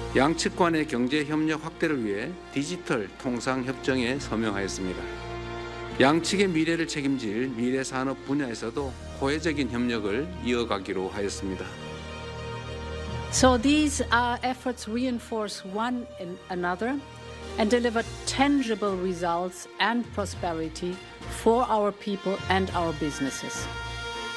양측 간의 경제 협력 확대를 위해 디지털 통상 협정에 서명하였습니다. 양측의 미래를 책임질 미래 산업 분야에서도 호혜적인 협력을 이어가기로 하였습니다. So these efforts reinforce one another and deliver tangible results and prosperity for our people and our businesses.